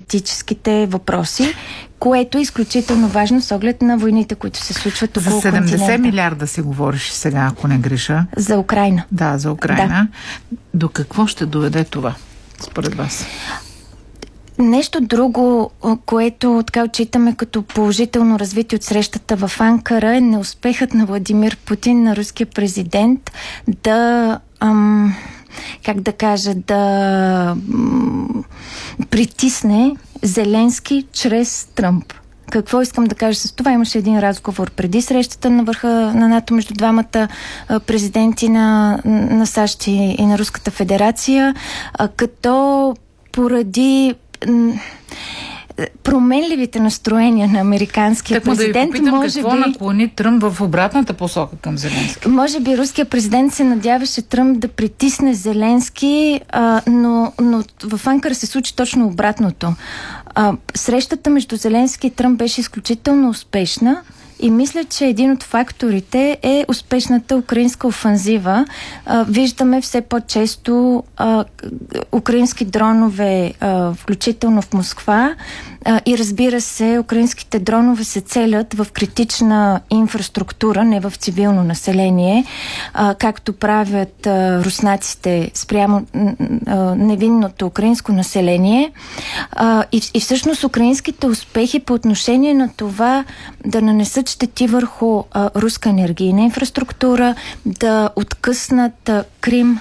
геополитическите въпроси, което е изключително важно с оглед на войните, които се случват около континента. За 70 милиарда се говориш сега, ако не греша. За Украйна. Да, за Украйна. Да. До какво ще доведе това, според вас? Нещо друго, което така отчитаме като положително развитие от срещата в Анкара, е неуспехът на Владимир Путин, на руския президент, да притисне Зеленски чрез Тръмп. Какво искам да кажа с това? Имаше един разговор преди срещата на върха на НАТО между двамата президенти на САЩ и на Руската федерация, като поради променливите настроения на американския президент, да ви попитам, какво наклони Тръмп в обратната посока към Зеленски? Може би руският президент се надяваше Тръмп да притисне Зеленски, но в Анкара се случи точно обратното. Срещата между Зеленски и Тръмп беше изключително успешна. И мисля, че един от факторите е успешната украинска офанзива. Виждаме все по-често украински дронове, включително в Москва. И разбира се, украинските дронове се целят в критична инфраструктура, не в цивилно население, както правят руснаците спрямо невинното украинско население. И всъщност украинските успехи по отношение на това да нанесат щети върху руска енергийна инфраструктура, да откъснат Крим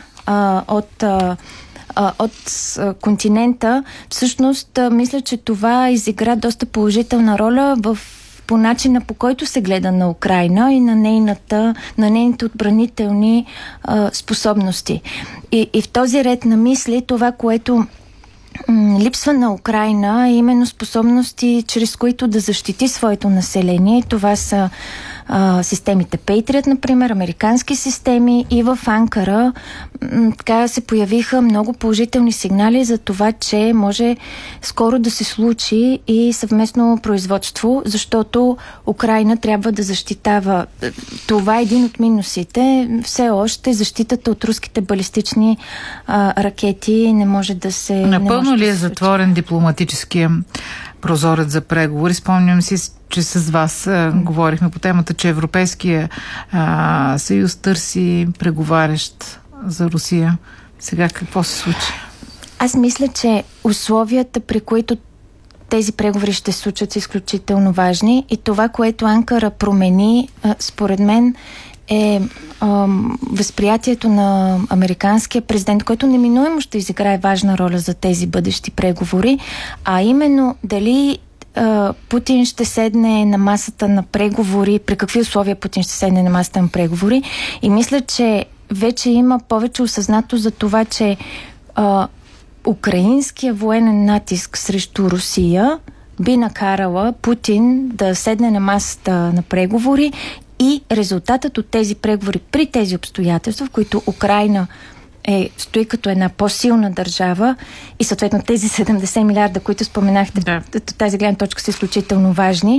от континента, всъщност мисля, че това изигра доста положителна роля по начина, по който се гледа на Украйна и на нейните отбранителни способности. И в този ред на мисли, това, което липсва на Украйна, е именно способности, чрез които да защити своето население. Това са системите Patriot, например, американски системи, и в Анкара така се появиха много положителни сигнали за това, че може скоро да се случи и съвместно производство, защото Украйна трябва да защитава. Това е един от минусите. Все още защитата от руските балистични ракети не може да се... Напълно ли е затворен дипломатическия прозорец за преговори? Спомням си, че с вас говорихме по темата, че Европейския съюз търси преговарящ за Русия. Сега какво се случи? Аз мисля, че условията, при които тези преговори ще се случат, са изключително важни, и това, което Анкара промени, според мен, е възприятието на американския президент, който неминуемо ще изиграе важна роля за тези бъдещи преговори, а именно дали Путин ще седне на масата на преговори, при какви условия Путин ще седне на масата на преговори. И мисля, че вече има повече осъзнато за това, че украинския военен натиск срещу Русия би накарала Путин да седне на масата на преговори, и резултатът от тези преговори при тези обстоятелства, в които Украйна стои като една по-силна държава, и съответно тези 70 милиарда, които споменахте, тази гледна точка са изключително важни.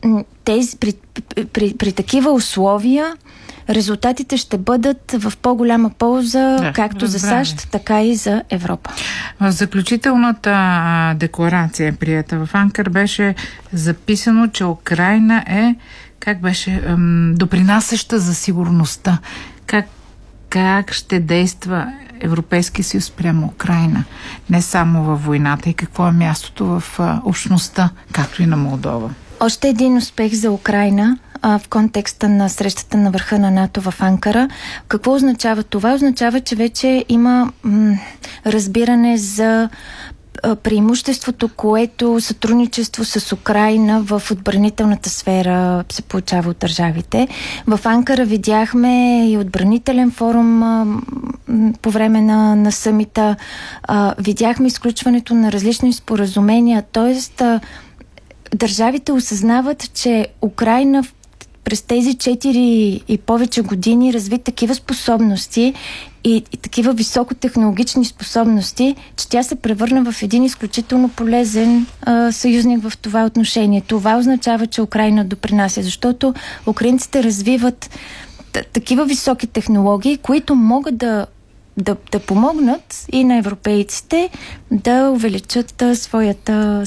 При такива условия резултатите ще бъдат в по-голяма полза, както за САЩ, така и за Европа. В заключителната декларация, приета в Анкара, беше записано, че Украйна е, допринасяща за сигурността. Как ще действа Европейския съюз прямо Украйна? Не само във войната, и какво е мястото в общността, както и на Молдова? Още един успех за Украйна в контекста на срещата на върха на НАТО в Анкара. Какво означава това? Означава, че вече има разбиране за преимуществото, което сътрудничество с Украйна в отбранителната сфера се получава от държавите. В Анкара видяхме и отбранителен форум по време на самита. Видяхме изключването на различни споразумения. Тоест, държавите осъзнават, че Украйна през тези 4 и повече години разви такива способности и такива високотехнологични способности, че тя се превърна в един изключително полезен съюзник в това отношение. Това означава, че Украйна допринася, защото украинците развиват такива високи технологии, които могат да помогнат и на европейците да увеличат своята